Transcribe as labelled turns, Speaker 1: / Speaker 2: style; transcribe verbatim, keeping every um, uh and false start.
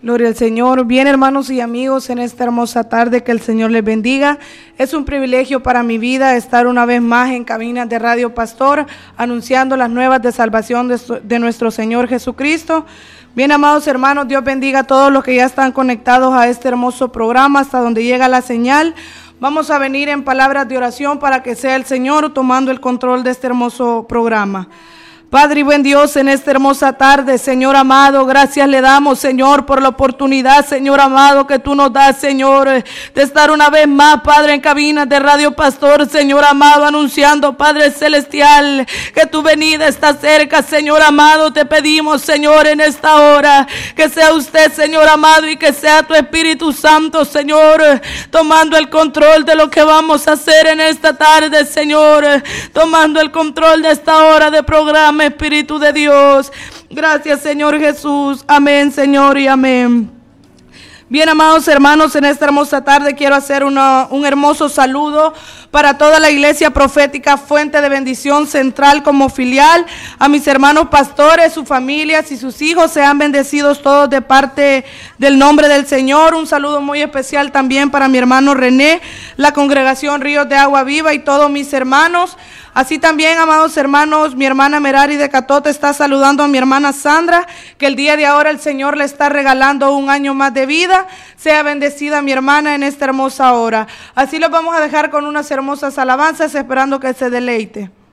Speaker 1: Gloria al Señor. Bien, hermanos y amigos, en esta hermosa tarde, que el Señor les bendiga. Es un privilegio para mi vida estar una vez más en cabinas de Radio Pastor, anunciando las nuevas de salvación de, de nuestro Señor Jesucristo. Bien, amados hermanos, Dios bendiga a todos los que ya están conectados a este hermoso programa, hasta donde llega la señal. Vamos a venir en palabras de oración para que sea el Señor tomando el control de este hermoso programa. Padre y buen Dios, en esta hermosa tarde, Señor amado, gracias le damos, Señor, por la oportunidad, Señor amado, que tú nos das, Señor, de estar una vez más, Padre, en cabinas de Radio Pastor, Señor amado, anunciando, Padre celestial, que tu venida está cerca, Señor amado. Te pedimos, Señor, en esta hora, que sea usted, Señor amado, y que sea tu Espíritu Santo, Señor, tomando el control de lo que vamos a hacer en esta tarde, Señor, tomando el control de esta hora de programa, Espíritu de Dios. Gracias, Señor Jesús. Amén, Señor, y amén. Bien, amados hermanos, en esta hermosa tarde quiero hacer una, un hermoso saludo para toda la iglesia profética Fuente de Bendición Central como filial, a mis hermanos pastores, sus familias y sus hijos. Sean bendecidos todos de parte del nombre del Señor. Un saludo muy especial también para mi hermano René, la congregación Ríos de Agua Viva y todos mis hermanos. Así también, amados hermanos, mi hermana Merari de Catote está saludando a mi hermana Sandra, que el día de ahora el Señor le está regalando un año más de vida. Sea bendecida mi hermana en esta hermosa hora. Así los vamos a dejar con unas hermosas alabanzas, esperando que se deleite.